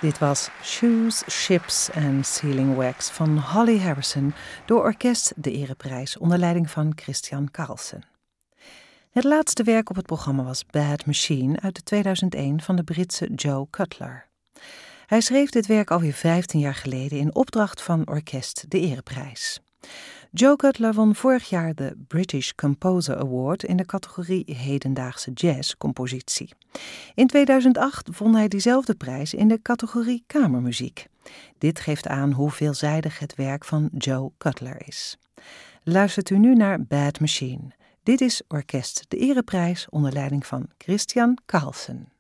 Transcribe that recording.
Dit was Shoes, Ships and Sealing Wax van Holly Harrison door orkest De Ereprijs onder leiding van Christian Carlsen. Het laatste werk op het programma was Bad Machine uit 2001 van de Britse Joe Cutler. Hij schreef dit werk alweer 15 jaar geleden in opdracht van orkest De Ereprijs. Joe Cutler won vorig jaar de British Composer Award in de categorie Hedendaagse Jazz-compositie. In 2008 won hij diezelfde prijs in de categorie Kamermuziek. Dit geeft aan hoe veelzijdig het werk van Joe Cutler is. Luistert u nu naar Bad Machine. Dit is orkest De Ereprijs onder leiding van Christian Carlsen.